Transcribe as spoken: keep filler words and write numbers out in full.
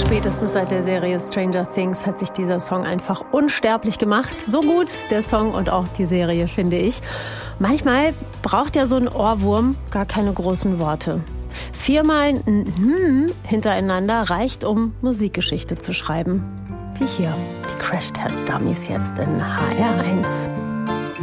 Spätestens seit der Serie Stranger Things hat sich dieser Song einfach unsterblich gemacht. So gut, der Song und auch die Serie, finde ich. Manchmal braucht ja so ein Ohrwurm gar keine großen Worte. Viermal ein Hm hintereinander reicht, um Musikgeschichte zu schreiben. Wie hier, die Crash Test Dummies jetzt in H R eins.